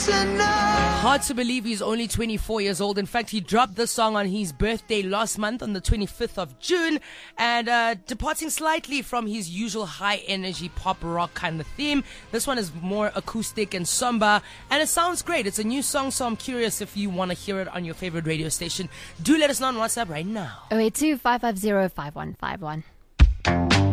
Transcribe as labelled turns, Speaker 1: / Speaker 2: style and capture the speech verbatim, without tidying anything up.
Speaker 1: Hard to believe he's only twenty-four years old. In fact, he dropped this song on his birthday last month on the twenty-fifth of June, and uh, departing slightly from his usual high energy pop rock kind of theme. This one is more acoustic and somber, and it sounds great. It's a new song, so I'm curious if you want to hear it on your favorite radio station. Do let us know on WhatsApp right now.
Speaker 2: oh eight two, five five zero, five one five one.